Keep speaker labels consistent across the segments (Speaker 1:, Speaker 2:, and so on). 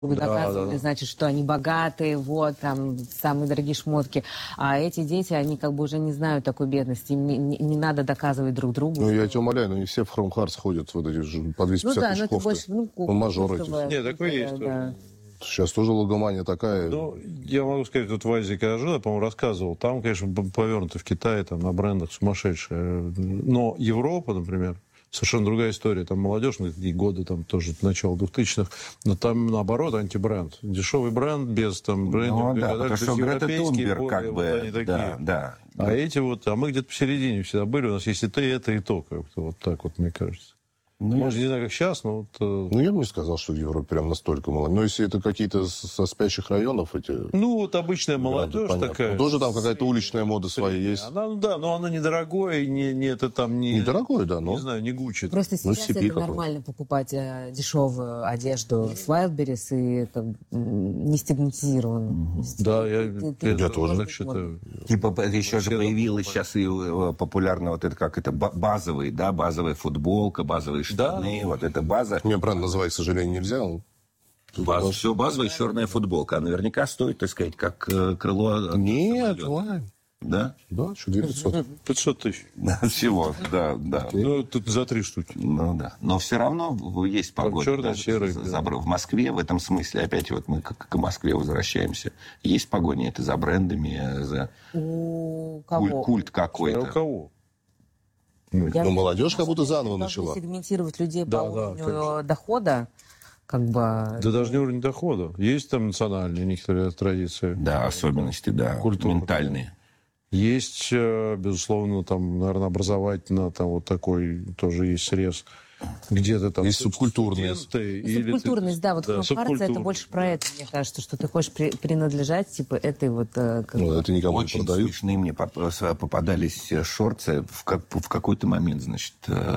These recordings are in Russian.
Speaker 1: доказывали, значит, что они богатые, вот, там, самые дорогие шмотки. А эти дети, они как бы уже не знают такой бедности. Им не надо доказывать друг другу.
Speaker 2: Ну, я тебя умоляю, но не все в Chrome Hearts ходят вот эти же по 250 тысяч кофты.
Speaker 1: Больше,
Speaker 2: мажоры эти.
Speaker 3: Нет, такое есть тоже.
Speaker 2: Сейчас тоже логомания такая.
Speaker 3: Ну, я могу сказать, вот в Азии, когда жил, я, по-моему, рассказывал, там, конечно, повернуто в Китае, там, на брендах сумасшедшие. Но Европа, например, совершенно другая история. Там молодежь, ну, и годы, там, тоже начало 2000-х, но там, наоборот, антибренд. Дешевый бренд без, там, брендинга.
Speaker 4: Ну, да, потому что Грета Тунберг, как бы,
Speaker 3: они такие.
Speaker 4: Да.
Speaker 3: А эти вот, а мы где-то посередине всегда были, у нас есть и то, и то, как-то вот так вот, мне кажется. Ну, может, не знаю, как сейчас, но вот...
Speaker 2: Ну, я бы не сказал, что в Европе прям настолько мало. Но если это какие-то со спящих районов эти...
Speaker 3: Ну, вот обычная молодежь такая.
Speaker 2: Тоже там какая-то уличная мода своя есть.
Speaker 3: Она, ну да, но она недорогое, не это там не...
Speaker 2: Недорогое, да, но...
Speaker 3: Не знаю, не Гуччи.
Speaker 1: Просто сейчас это нормально покупать дешевую одежду с Wildberries и как, не стигматизированную.
Speaker 3: Да, я тоже так считаю.
Speaker 4: Типа еще же появилась сейчас и популярно вот это, как это, базовый, да, базовая футболка, базовые штаны, да. Вот эта база.
Speaker 2: Мне, правда, называть, к сожалению, нельзя.
Speaker 4: Все базовая черная футболка. А наверняка стоит, так сказать, как крыло...
Speaker 2: Нет, ладно.
Speaker 4: Да?
Speaker 2: Да, что 900.
Speaker 3: 500 тысяч.
Speaker 4: Всего, да.
Speaker 3: Ну, тут за 3 штуки.
Speaker 4: Ну, да. Но все равно есть погода.
Speaker 3: Черный, серый.
Speaker 4: В Москве в этом смысле, опять вот мы к Москве возвращаемся, есть погоня, это за брендами, за культ какой-то.
Speaker 3: У кого?
Speaker 2: Ну, молодежь как будто заново начала.
Speaker 1: Сегментировать людей по уровню дохода, как бы...
Speaker 3: Да даже не уровень дохода. Есть там национальные некоторые традиции.
Speaker 4: Да, особенности, да, ментальные.
Speaker 3: Есть, безусловно, там, наверное, образовательно, там вот такой тоже есть срез. Где-то там...
Speaker 2: Есть субкультурные.
Speaker 1: Субкультурность, да, вот Chrome это больше про это, мне кажется, что ты хочешь принадлежать, типа, этой вот...
Speaker 2: Ну, это никому
Speaker 4: очень
Speaker 2: не продают.
Speaker 4: смешные мне попадались шорты в какой-то момент, значит,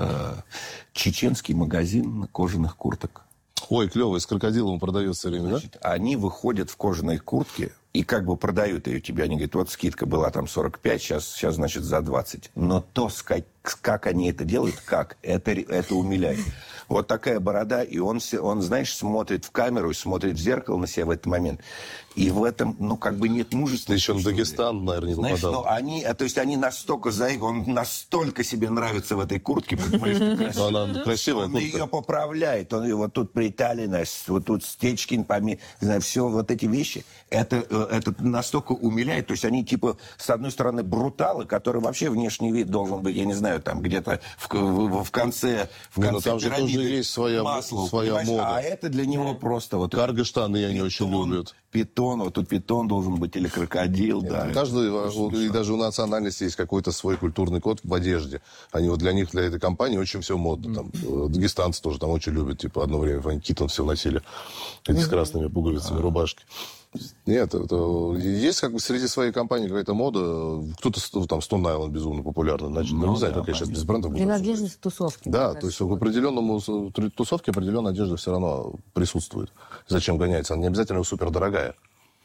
Speaker 4: чеченский магазин кожаных курток.
Speaker 2: Ой, клевый, с крокодилом продается все время,
Speaker 4: значит, да? Они выходят в кожаной куртке и как бы продают ее тебе. Они говорят, вот скидка была там 45, сейчас значит, за 20. Но то, как они это делают, это умиляет. Вот такая борода, и он, знаешь, смотрит в камеру и смотрит в зеркало на себя в этот момент. И в этом, ну, как бы нет мужества.
Speaker 2: Ты еще на Дагестан, наверное, не попадал.
Speaker 4: Знаешь, то есть они настолько он настолько себе нравится в этой куртке.
Speaker 2: Она красивая
Speaker 4: куртка. Он ее поправляет. Он вот тут приталенность, вот тут стечки, не знаю, все вот эти вещи. Это настолько умиляет. То есть они, типа, с одной стороны, бруталы, которые вообще внешний вид должен быть, я не знаю, там где-то в конце
Speaker 2: там же тоже есть своя мода.
Speaker 4: А это для него просто вот...
Speaker 2: Карго-штаны они очень любят.
Speaker 4: Питон, вот тут питон должен быть, или крокодил, да.
Speaker 2: Каждый, и даже у национальности есть какой-то свой культурный код в одежде. Они вот для этой компании очень все модно. Там, дагестанцы тоже там очень любят, типа, одно время Ван Китон все носили, эти с красными пуговицами рубашки. Нет, есть как бы среди своей компании какая-то мода. Кто-то там Stone Island безумно популярный. Значит, не знаю, как я сейчас без брендов буду.
Speaker 1: Принадлежность тусовки.
Speaker 2: Да, то есть в определенном тусовке определенная одежда все равно присутствует. Зачем гоняется? Она не обязательно супердорогая.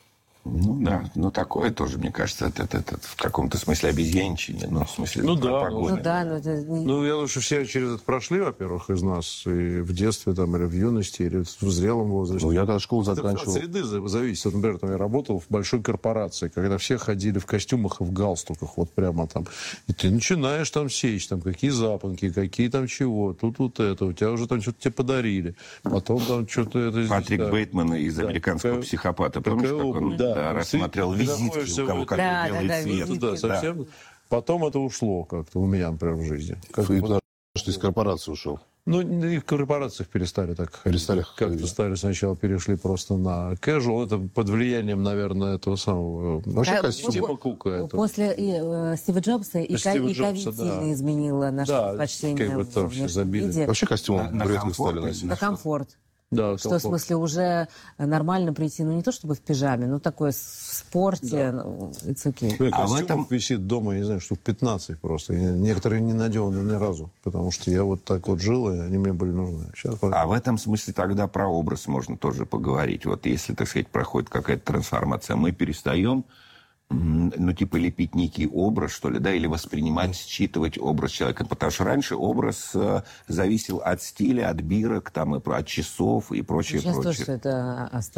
Speaker 4: Ну да, ну такое тоже, мне кажется, это в каком-то смысле обезьянчине, но в смысле
Speaker 3: погони.
Speaker 1: это...
Speaker 3: Ну, я думаю, что все через это прошли, во-первых, из нас, и в детстве, там, или в юности, или в зрелом возрасте.
Speaker 2: Ну, я когда школу заканчивал...
Speaker 3: Это от среды зависит. Вот, например, там, я работал в большой корпорации, когда все ходили в костюмах и в галстуках, вот прямо там. И ты начинаешь там сечь, там, какие запонки, какие там чего, тут вот это, у тебя уже там что-то тебе подарили. Потом там что-то это...
Speaker 4: Патрик Бейтман из «Американского психопата». Помнишь, как он... Да, рассмотрел визитки, у кого как делает цвет.
Speaker 3: Да, совсем. Потом это ушло как-то у меня, например, в жизни.
Speaker 2: Потому что из корпорации ушел.
Speaker 3: Ну, и в корпорациях перестали так.
Speaker 2: Перестали?
Speaker 3: Как-то стали сначала, перешли просто на casual. Это под влиянием, наверное, этого самого...
Speaker 2: Вообще костюм.
Speaker 3: Тима Кука.
Speaker 1: После Стива Джобса и ковид сильно изменила наше предпочтение в внешнем виде.
Speaker 2: Вообще костюм редко стали носить.
Speaker 1: На комфорт.
Speaker 3: Да,
Speaker 1: что, в смысле, уже нормально прийти, ну, не то чтобы в пижаме, но такое в спорте, it's okay.
Speaker 3: А в этом висит дома, я не знаю, штук 15 просто. Некоторые не надел ни разу, потому что я вот так вот жил, и они мне были нужны.
Speaker 4: А в этом смысле тогда про образ можно тоже поговорить. Вот если, так сказать, проходит какая-то трансформация, мы перестаем Ну, типа лепить некий образ, что ли, да, или воспринимать, считывать образ человека. Потому что раньше образ зависел от стиля, от бирок, там, и от часов и прочее,
Speaker 1: Сейчас
Speaker 4: прочее.
Speaker 1: тоже это